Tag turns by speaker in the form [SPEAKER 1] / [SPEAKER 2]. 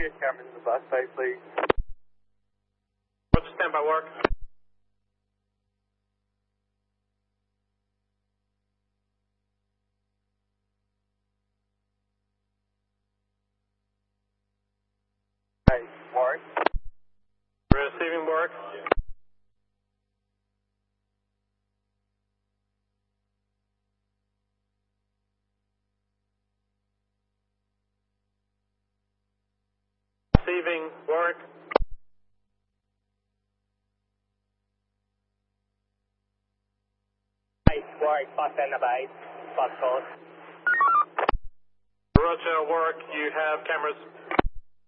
[SPEAKER 1] get cameras in the bus bay, please.
[SPEAKER 2] What's the standby work?
[SPEAKER 1] Hey, Warwick.
[SPEAKER 2] Receiving work. Receiving work.
[SPEAKER 3] Hey, Warwick, bus end number 8, bus calls.
[SPEAKER 2] Roger, work. You have cameras.